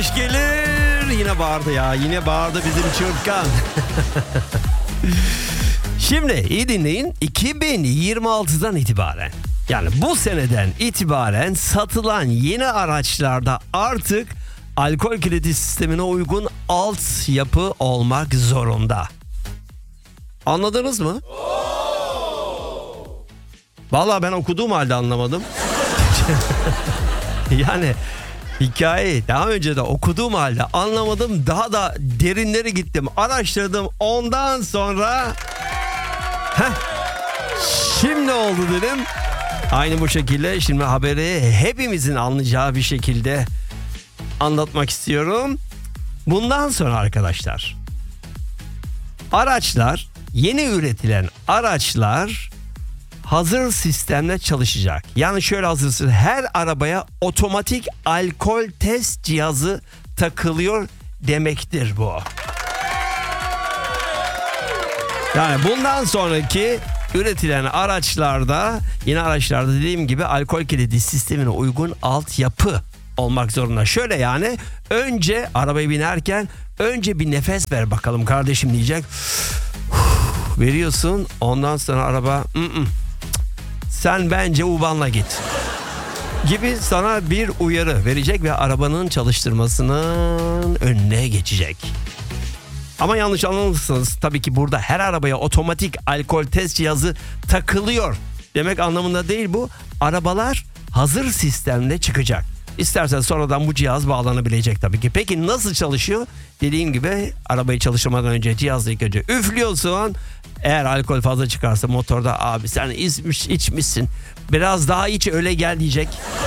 Barış gelir. Yine bağırdı ya. Yine bağırdı bizim çırpkan. Şimdi iyi dinleyin. 2026'dan itibaren, yani bu seneden itibaren satılan yeni araçlarda artık alkol kredi sistemine uygun altyapı olmak zorunda. Anladınız mı? Vallahi ben okuduğum halde anlamadım. Yani hikayeyi daha önce de okuduğum halde anlamadım. Daha da derinlere gittim, araştırdım. Ondan sonra şimdi oldu dedim. Aynı bu şekilde şimdi haberi hepimizin anlayacağı bir şekilde anlatmak istiyorum. Bundan sonra arkadaşlar, araçlar, yeni üretilen araçlar hazır sistemle çalışacak. Yani şöyle hazırsın, her arabaya otomatik alkol test cihazı takılıyor demektir bu. Yani bundan sonraki üretilen araçlarda, yeni araçlarda dediğim gibi alkol kredi sistemine uygun altyapı olmak zorunda. Şöyle yani, önce arabaya binerken önce bir nefes ver bakalım kardeşim diyecek. Veriyorsun, ondan sonra araba sen bence U-Bahn'la git gibi sana bir uyarı verecek ve arabanın çalıştırmasının önüne geçecek. Ama yanlış anlamışsınız. Tabii ki burada her arabaya otomatik alkol test cihazı takılıyor demek anlamında değil bu. Arabalar hazır sistemle çıkacak. İstersen sonradan bu cihaz bağlanabilecek tabii ki. Peki nasıl çalışıyor? Dediğim gibi arabayı çalıştırmadan önce cihazı ilk önce üflüyorsun. Eğer alkol fazla çıkarsa motorda, abi sen içmişsin, biraz daha iç öyle gel diyecek.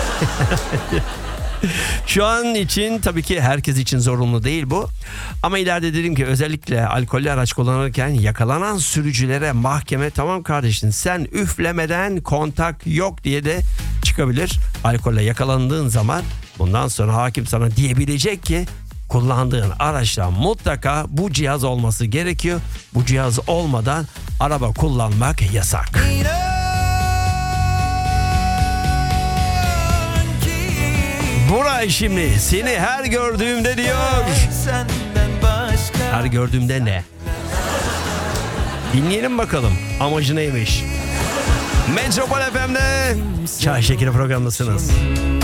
Şu an için tabii ki herkes için zorunlu değil bu. Ama ileride dedim ki özellikle alkollü araç kullanırken yakalanan sürücülere mahkeme tamam kardeşim sen üflemeden kontak yok diye de çıkabilir. Alkolle yakalandığın zaman bundan sonra hakim sana diyebilecek ki kullandığın araçta mutlaka bu cihaz olması gerekiyor. Bu cihaz olmadan araba kullanmak yasak. Buray şimdi seni her gördüğümde diyor. Her gördüğümde ne? Dinleyelim bakalım amacı neymiş. Metropol FM'de Çay Şekeri programındasınız.